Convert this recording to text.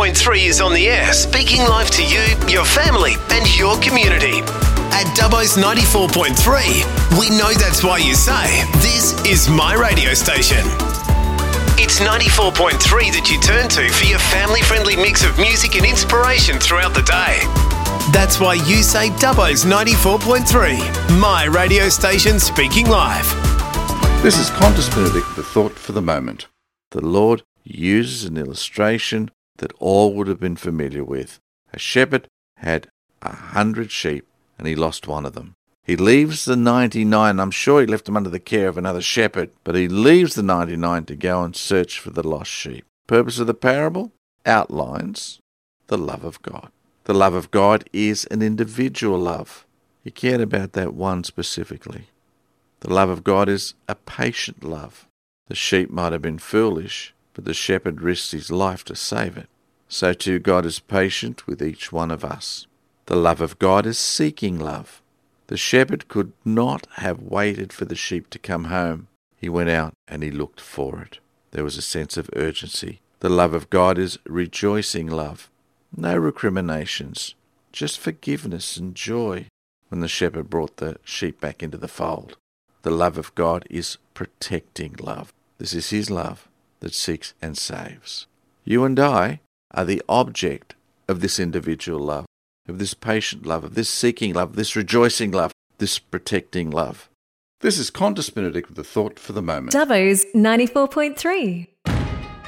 94.3 is on the air, speaking live to you, your family and your community. At Dubbo's 94.3, we know that's why you say, this is my radio station. It's 94.3 that you turn to for your family-friendly mix of music and inspiration throughout the day. That's why you say Dubbo's 94.3, my radio station speaking live. This is Qantas Benedict, the thought for the moment. The Lord uses an illustration that all would have been familiar with. A shepherd had 100 sheep and he lost one of them. He leaves the 99. I'm sure he left them under the care of another shepherd, but he leaves the 99 to go and search for the lost sheep. Purpose of the parable outlines the love of God. The love of God is an individual love. He cared about that one specifically. The love of God is a patient love. The sheep might have been foolish, but the shepherd risked his life to save it. So too God is patient with each one of us. The love of God is seeking love. The shepherd could not have waited for the sheep to come home. He went out and he looked for it. There was a sense of urgency. The love of God is rejoicing love. No recriminations, just forgiveness and joy when the shepherd brought the sheep back into the fold. The love of God is protecting love. This is his love that seeks and saves. You and I are the object of this individual love, of this patient love, of this seeking love, this rejoicing love, this protecting love. This is Qantas Benedict with the thought for the moment. Dubbo's 94.3.